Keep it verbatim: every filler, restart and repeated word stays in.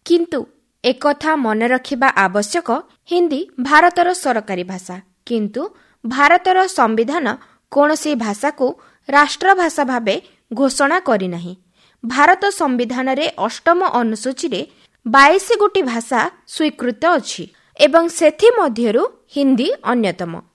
କିନ୍ତୁ ଏକଥା ମନେ ରଖିବା ଆବଶ୍ୟକ, ହିନ୍ଦୀ ଭାରତର ସରକାରୀ ଭାଷା, କିନ୍ତୁ ଭାରତର ସମ୍ବିଧାନ କୌଣସି ଭାଷାକୁ ରାଷ୍ଟ୍ରଭାଷା ଭାବେ ଘୋଷଣା କରିନାହିଁ। ଭାରତ ସମ୍ବିଧାନରେ ଅଷ୍ଟମ ଅନୁସୂଚୀରେ ବାଇଶ ଗୋଟି ଭାଷା ସ୍ୱୀକୃତ ଅଛି ଏବଂ ସେଥିମଧ୍ୟରୁ ହିନ୍ଦୀ ଅନ୍ୟତମ।